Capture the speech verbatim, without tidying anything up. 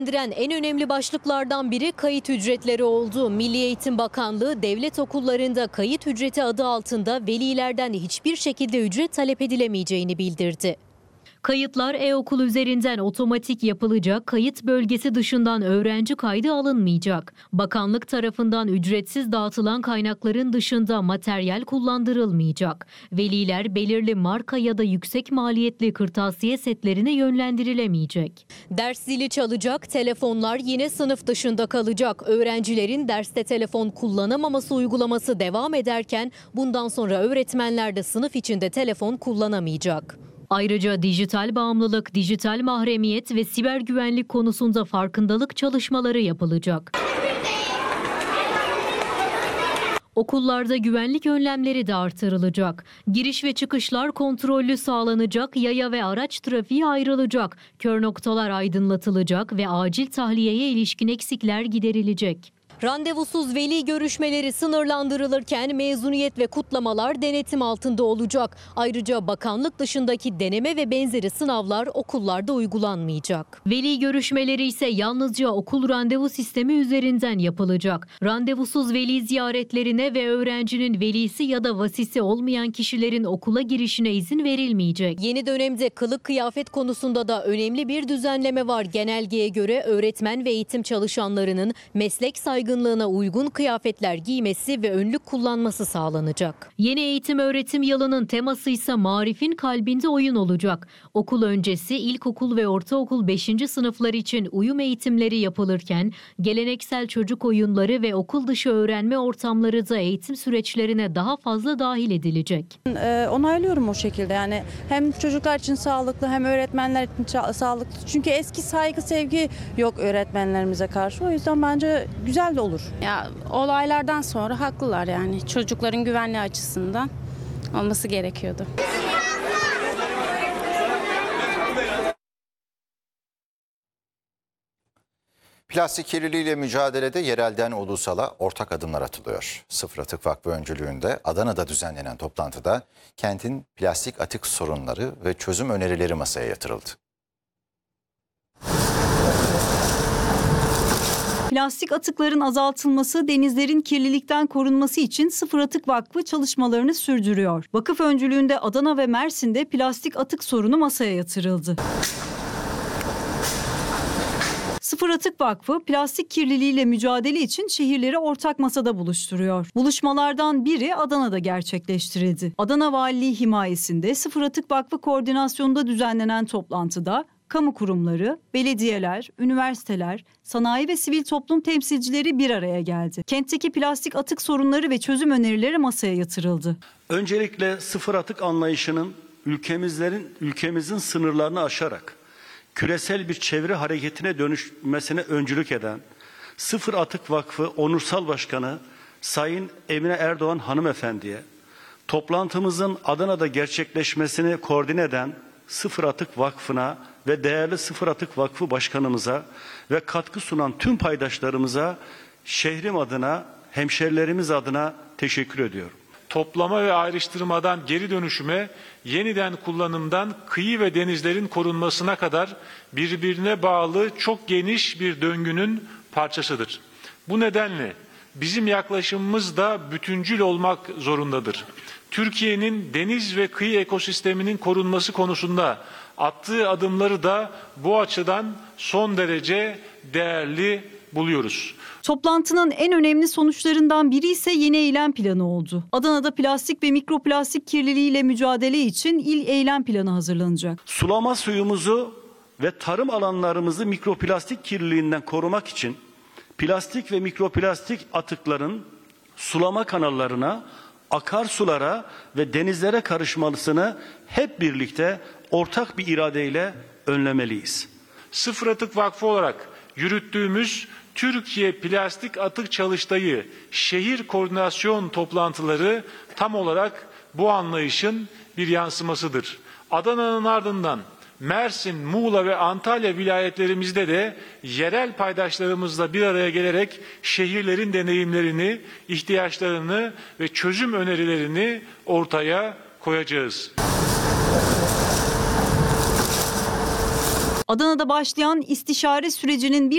En önemli başlıklardan biri kayıt ücretleri oldu. Milli Eğitim Bakanlığı devlet okullarında kayıt ücreti adı altında velilerden hiçbir şekilde ücret talep edilemeyeceğini bildirdi. Kayıtlar e-okul üzerinden otomatik yapılacak, kayıt bölgesi dışından öğrenci kaydı alınmayacak. Bakanlık tarafından ücretsiz dağıtılan kaynakların dışında materyal kullandırılmayacak. Veliler belirli marka ya da yüksek maliyetli kırtasiye setlerine yönlendirilemeyecek. Ders zili çalacak, telefonlar yine sınıf dışında kalacak. Öğrencilerin derste telefon kullanamaması uygulaması devam ederken bundan sonra öğretmenler de sınıf içinde telefon kullanamayacak. Ayrıca dijital bağımlılık, dijital mahremiyet ve siber güvenlik konusunda farkındalık çalışmaları yapılacak. Okullarda güvenlik önlemleri de artırılacak. Giriş ve çıkışlar kontrollü sağlanacak, yaya ve araç trafiği ayrılacak, kör noktalar aydınlatılacak ve acil tahliyeye ilişkin eksikler giderilecek. Randevusuz veli görüşmeleri sınırlandırılırken mezuniyet ve kutlamalar denetim altında olacak. Ayrıca bakanlık dışındaki deneme ve benzeri sınavlar okullarda uygulanmayacak. Veli görüşmeleri ise yalnızca okul randevu sistemi üzerinden yapılacak. Randevusuz veli ziyaretlerine ve öğrencinin velisi ya da vasisi olmayan kişilerin okula girişine izin verilmeyecek. Yeni dönemde kılık kıyafet konusunda da önemli bir düzenleme var. Genelgeye göre öğretmen ve eğitim çalışanlarının meslek saygı uygun kıyafetler giymesi ve önlük kullanması sağlanacak. Yeni eğitim öğretim yılının teması ise marifin kalbinde oyun olacak. Okul öncesi ilkokul ve ortaokul beşinci sınıflar için uyum eğitimleri yapılırken geleneksel çocuk oyunları ve okul dışı öğrenme ortamları da eğitim süreçlerine daha fazla dahil edilecek. E, onaylıyorum o şekilde, yani hem çocuklar için sağlıklı hem öğretmenler için sağlıklı. Çünkü eski saygı sevgi yok öğretmenlerimize karşı, o yüzden bence güzel de olur. Ya olaylardan sonra haklılar, yani çocukların güvenliği açısından olması gerekiyordu. Plastik kirliliğiyle mücadelede yerelden ulusala ortak adımlar atılıyor. Sıfır Atık Vakfı öncülüğünde Adana'da düzenlenen toplantıda kentin plastik atık sorunları ve çözüm önerileri masaya yatırıldı. Plastik atıkların azaltılması, denizlerin kirlilikten korunması için Sıfır Atık Vakfı çalışmalarını sürdürüyor. Vakıf öncülüğünde Adana ve Mersin'de plastik atık sorunu masaya yatırıldı. Sıfır Atık Vakfı plastik kirliliğiyle mücadele için şehirleri ortak masada buluşturuyor. Buluşmalardan biri Adana'da gerçekleştirildi. Adana Valiliği himayesinde Sıfır Atık Vakfı koordinasyonunda düzenlenen toplantıda kamu kurumları, belediyeler, üniversiteler, sanayi ve sivil toplum temsilcileri bir araya geldi. Kentteki plastik atık sorunları ve çözüm önerileri masaya yatırıldı. Öncelikle sıfır atık anlayışının ülkemizlerin ülkemizin sınırlarını aşarak küresel bir çevre hareketine dönüşmesine öncülük eden Sıfır Atık Vakfı Onursal Başkanı Sayın Emine Erdoğan hanımefendiye, toplantımızın Adana'da gerçekleşmesini koordine eden Sıfır Atık Vakfı'na ve değerli Sıfır Atık Vakfı Başkanımıza ve katkı sunan tüm paydaşlarımıza şehrim adına, hemşerilerimiz adına teşekkür ediyorum. Toplama ve ayrıştırmadan geri dönüşüme, yeniden kullanımdan kıyı ve denizlerin korunmasına kadar birbirine bağlı çok geniş bir döngünün parçasıdır. Bu nedenle bizim yaklaşımımız da bütüncül olmak zorundadır. Türkiye'nin deniz ve kıyı ekosisteminin korunması konusunda attığı adımları da bu açıdan son derece değerli buluyoruz. Toplantının en önemli sonuçlarından biri ise yeni eylem planı oldu. Adana'da plastik ve mikroplastik kirliliğiyle mücadele için il eylem planı hazırlanacak. Sulama suyumuzu ve tarım alanlarımızı mikroplastik kirliliğinden korumak için plastik ve mikroplastik atıkların sulama kanallarına, akarsulara ve denizlere karışmasını hep birlikte ortak bir iradeyle önlemeliyiz. Sıfır Atık Vakfı olarak yürüttüğümüz Türkiye Plastik Atık Çalıştayı şehir koordinasyon toplantıları tam olarak bu anlayışın bir yansımasıdır. Adana'nın ardından Mersin, Muğla ve Antalya vilayetlerimizde de yerel paydaşlarımızla bir araya gelerek şehirlerin deneyimlerini, ihtiyaçlarını ve çözüm önerilerini ortaya koyacağız. Adana'da başlayan istişare sürecinin bir